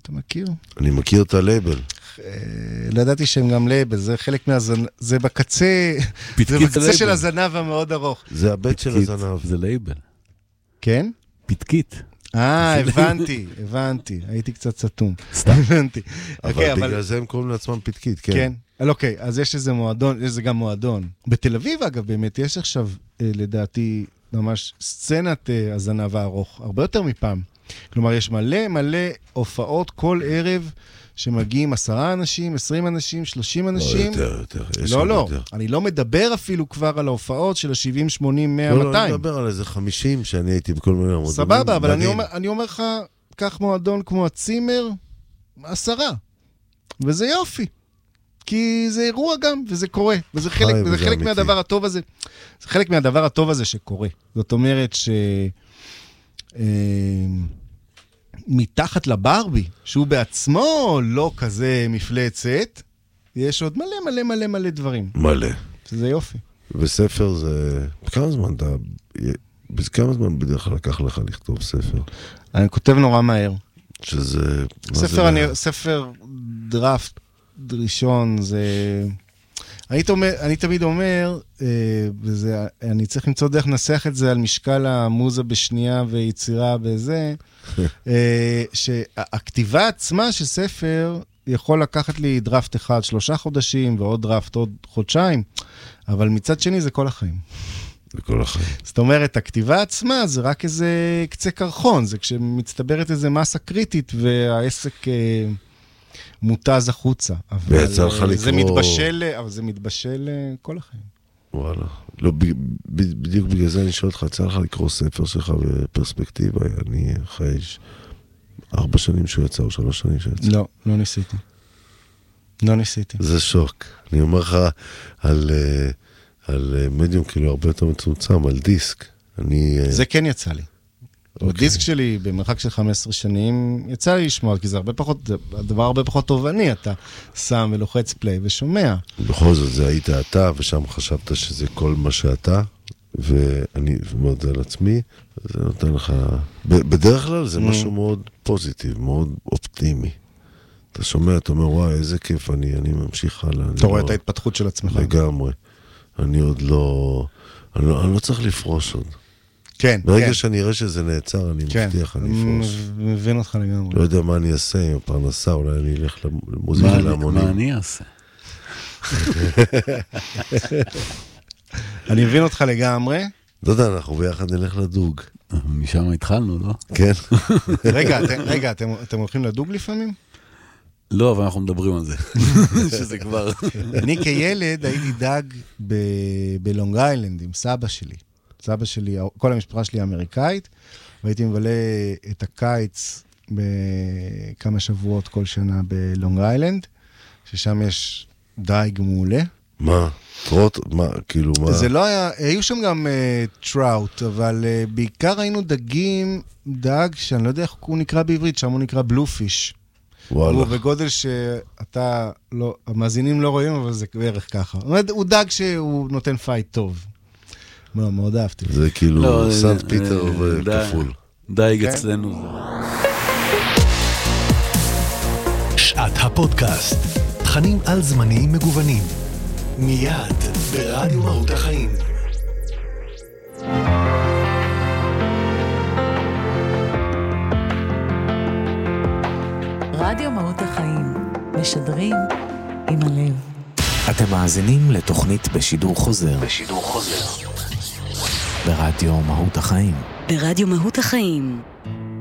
אתה מכיר? אני מכיר את הלייבל. לא ידעתי שהם גם לייבל, זה חלק מהזנב, זה בקצה, זה בקצה של הזנב המאוד ארוך. זה הבית של הזנב. זה לייבל. כן? פתקית. הבנתי. הייתי קצת סתום. סתם. הבנתי. אבל בגלל זה הם קוראים לעצמם פתקית, כן. כן. אוקיי, אז יש איזה מועדון, יש גם מועדון. בתל אביב, אגב, באמת, יש עכשיו, לדעתי, ממש סצנת הזנב הארוך, הרבה יותר מפעם. כלומר, יש מלא הופעות כל ערב, שמגיעים 10 אנשים, 20 אנשים, 30 אנשים. יותר. לא. אני לא מדבר אפילו כבר על ההופעות של ה-70, 80, 100, 200. לא, אני מדבר על איזה 50 שאני הייתי בכל מיני מועדונים. סבבה, אבל אני אומר לך, קח מועדון כמו הצימר, 10. וזה יופי. כי זה אירוע גם, וזה קורה. וזה חלק מהדבר הטוב הזה. זה חלק מהדבר הטוב הזה שקורה. זאת אומרת מתחת לברבי, שהוא בעצמו לא כזה מפלצת, יש עוד מלא דברים. מלא. שזה יופי. וספר זה... כמה זמן בדרך כלל לקח לך לכתוב ספר? אני כותב נורא מהר. שזה... ספר דראפט ראשון, זה... אני תמיד אומר, אני צריך למצוא דרך לנסח את זה על משקל המוזה בשנייה ויצירה בזה, שהכתיבה עצמה של ספר יכול לקחת לי דראפט אחד 3 חודשים, ועוד דראפט עוד חודשיים, אבל מצד שני זה כל החיים. זה כל החיים. זאת אומרת, הכתיבה עצמה זה רק איזה קצה קרחון, זה כשמצטברת איזה מסה קריטית, והעסק... מותז החוצה. ויצא לך לקרוא... אבל זה מתבשל כל החיים. וואלה. לא, בדיוק בגלל זה אני שואל אותך, יצא לך לקרוא ספר שלך בפרספקטיבה, אני אחרי 4 שנים שהוא יצא, או 3 שנים שהוא יצא. לא ניסיתי. זה שוק. אני אומר לך על מדיום כאילו הרבה יותר מצומצם, על דיסק. זה כן יצא לי. בדיסק שלי, במרחק של 15 שנים, יצא לי לשמוע, כי זה הדבר הרבה פחות טובעני, אתה שם ולוחץ פליי ושומע. בכל זאת, זה היית אתה, ושם חשבת שזה כל מה שאתה, ואני מודה על עצמי, זה נותן לך... בדרך כלל זה משהו מאוד פוזיטיב, מאוד אופטימי. אתה שומע, אתה אומר, וואי, איזה כיף, אני ממשיך הלאה. אתה רואה את ההתפתחות של עצמך. לגמרי. אני עוד לא... אני לא צריך לפרוש עוד. כן, ברגע שאני אראה שזה נעצר, אני מבטיח, אני אפרוש. מבין אותך לגמרי. לא יודע מה אני אעשה עם הפרנסה, אולי אני אלך למוזיקה להמונים. מה אני אעשה? אני מבין אותך לגמרי. לא יודע, אנחנו ביחד נלך לדוג. משם התחלנו, לא? כן. רגע, אתם הולכים לדוג לפעמים? לא, אבל אנחנו מדברים על זה. שזה כבר... אני כילד הייתי דג בלונג איילנד עם סבא שלי. סבא שלי, כל המשפחה שלי אמריקאית, והייתי מבלה את הקיץ בכמה שבועות כל שנה בלונג איילנד, ששם יש דייג מעולה. מה? טרוט? מה? כאילו מה? זה לא היה, היו שם גם טראוט, אבל בעיקר היינו דג שאני לא יודע איך הוא נקרא בעברית, שם הוא נקרא בלופיש. וואלה. הוא בגודל שאתה לא, המאזינים לא רואים, אבל זה בערך ככה. הוא דג שהוא נותן פייט טוב. מאוד אהבתי. זה כאילו סנט פיטר כפול. דייג אצלנו. שעת הפודקאסט. תכנים על זמניים מגוונים. מיד ברדיו מהות החיים. רדיו מהות החיים. משדרים עם הלב. אתם מאזינים לתוכנית בשידור חוזר. ברדיו מהות החיים. ברדיו מהות החיים.